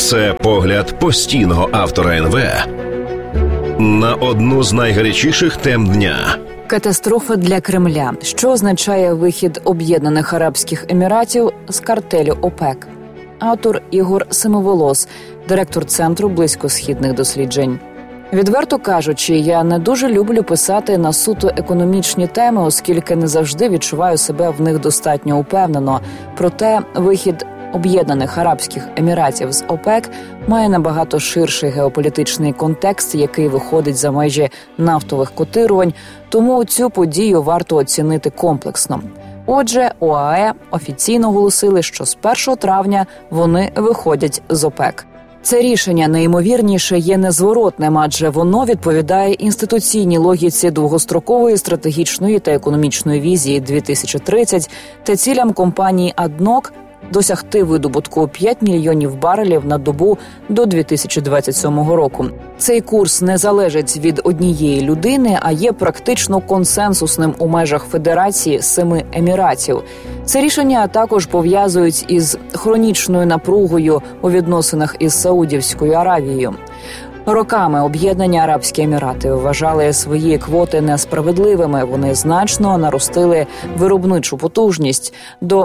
Це погляд постійного автора НВ на одну з найгарячіших тем дня. Катастрофа для Кремля. Що означає вихід Об'єднаних Арабських Еміратів з картелю ОПЕК? Автор Ігор Семиволос, директор Центру близькосхідних досліджень. Відверто кажучи, я не дуже люблю писати на суто економічні теми, оскільки не завжди відчуваю себе в них достатньо упевнено. Проте вихід Об'єднаних Арабських Еміратів з ОПЕК має набагато ширший геополітичний контекст, який виходить за межі нафтових котирувань, тому цю подію варто оцінити комплексно. Отже, ОАЕ офіційно оголосили, що з 1 травня вони виходять з ОПЕК. Це рішення найімовірніше є незворотним, адже воно відповідає інституційній логіці довгострокової стратегічної та економічної візії 2030 та цілям компанії АДНОК досягти видобутку 5 мільйонів барелів на добу до 2027 року. Цей курс не залежить від однієї людини, а є практично консенсусним у межах Федерації 7 Еміратів. Це рішення також пов'язують із хронічною напругою у відносинах із Саудівською Аравією. Роками Об'єднані Арабські Емірати вважали свої квоти несправедливими. Вони значно наростили виробничу потужність до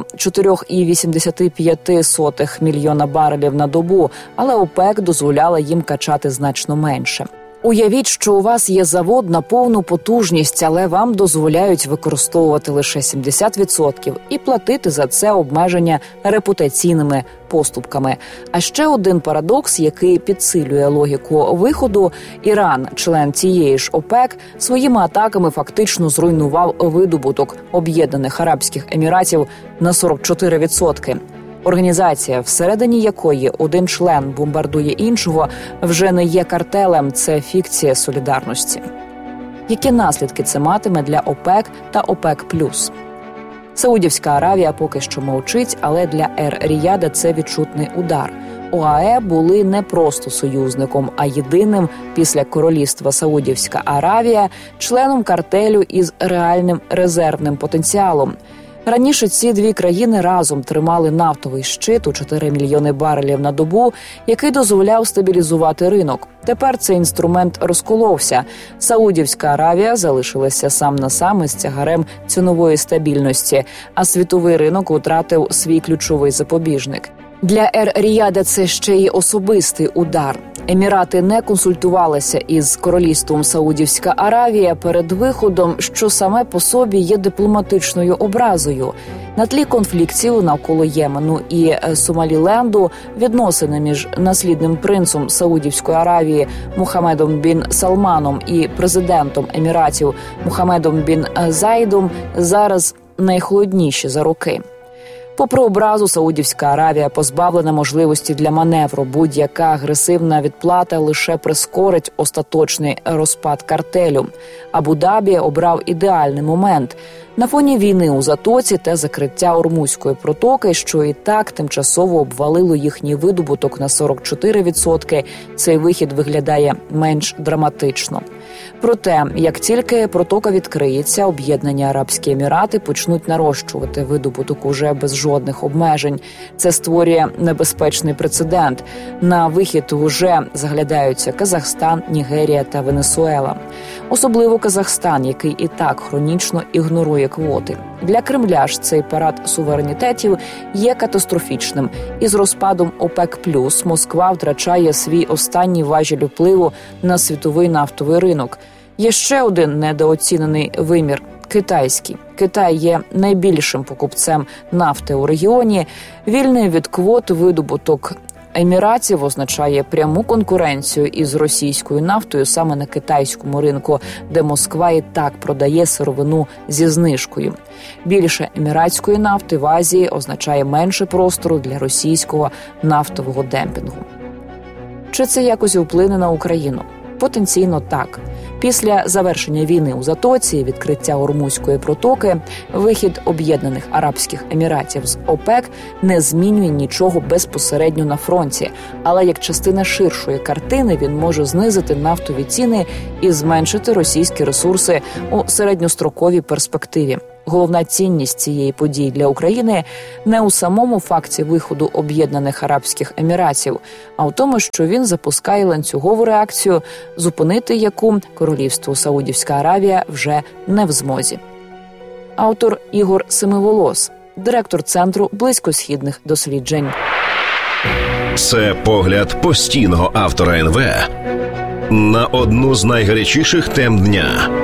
4,85 мільйона барелів на добу, але ОПЕК дозволяла їм качати значно менше. Уявіть, що у вас є завод на повну потужність, але вам дозволяють використовувати лише 70% і платити за це обмеження репутаційними поступками. А ще один парадокс, який підсилює логіку виходу: Іран, член цієї ж ОПЕК, своїми атаками фактично зруйнував видобуток Об'єднаних Арабських Еміратів на 44%. Організація, всередині якої один член бомбардує іншого, вже не є картелем, це фікція солідарності. Які наслідки це матиме для ОПЕК та ОПЕК+? Саудівська Аравія поки що мовчить, але для Ер-Ріяда це відчутний удар. ОАЕ були не просто союзником, а єдиним після королівства Саудівська Аравія членом картелю із реальним резервним потенціалом. Раніше ці дві країни разом тримали нафтовий щит у 4 мільйони барелів на добу, який дозволяв стабілізувати ринок. Тепер цей інструмент розколовся. Саудівська Аравія залишилася сам на сам із тягарем цінової стабільності, а світовий ринок втратив свій ключовий запобіжник. Для Ер-Ріяда це ще й особистий удар. Емірати не консультувалися із королівством Саудівська Аравія перед виходом, що саме по собі є дипломатичною образою. На тлі конфліктів навколо Ємену і Сомаліленду відносини між наслідним принцем Саудівської Аравії Мухаммедом бін Салманом і президентом Еміратів Мухаммедом бін Заїдом зараз найхолодніші за роки. Попри образу, Саудівська Аравія позбавлена можливості для маневру. Будь-яка агресивна відплата лише прискорить остаточний розпад картелю. Абу-Дабі обрав ідеальний момент. На фоні війни у Затоці та закриття Ормузької протоки, що і так тимчасово обвалило їхній видобуток на 44%, цей вихід виглядає менш драматично. Проте, як тільки протока відкриється, Об'єднані Арабські Емірати почнуть нарощувати видобуток уже без жодних обмежень. Це створює небезпечний прецедент. На вихід уже заглядаються Казахстан, Нігерія та Венесуела. Особливо Казахстан, який і так хронічно ігнорує квоти. Для Кремля ж цей парад суверенітетів є катастрофічним. Із розпадом ОПЕК+, Москва втрачає свій останній важіль впливу на світовий нафтовий ринок. Є ще один недооцінений вимір – китайський. Китай є найбільшим покупцем нафти у регіоні. Вільний від квот видобуток Еміратів означає пряму конкуренцію із російською нафтою саме на китайському ринку, де Москва і так продає сировину зі знижкою. Більше еміратської нафти в Азії означає менше простору для російського нафтового демпінгу. Чи це якось вплине на Україну? Потенційно так. Після завершення війни у Затоці і відкриття Ормузької протоки вихід Об'єднаних Арабських Еміратів з ОПЕК не змінює нічого безпосередньо на фронті, але як частина ширшої картини він може знизити нафтові ціни і зменшити російські ресурси у середньостроковій перспективі. Головна цінність цієї події для України не у самому факті виходу Об'єднаних Арабських Еміратів, а у тому, що він запускає ланцюгову реакцію, зупинити яку королівство Саудівська Аравія вже не в змозі. Автор Ігор Семиволос, директор Центру близькосхідних досліджень. Це погляд постійного автора НВ на одну з найгарячіших тем дня.